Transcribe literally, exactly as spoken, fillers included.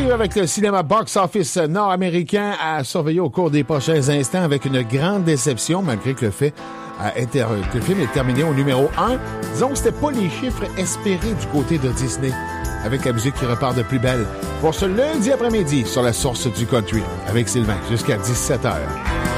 poursuivre avec le cinéma box-office nord-américain à surveiller au cours des prochains instants avec une grande déception, malgré que le fait a été, que le film est terminé au numéro un. Disons que c'était pas les chiffres espérés du côté de Disney, avec la musique qui repart de plus belle pour ce lundi après-midi sur la source du country avec Sylvain jusqu'à dix-sept heures.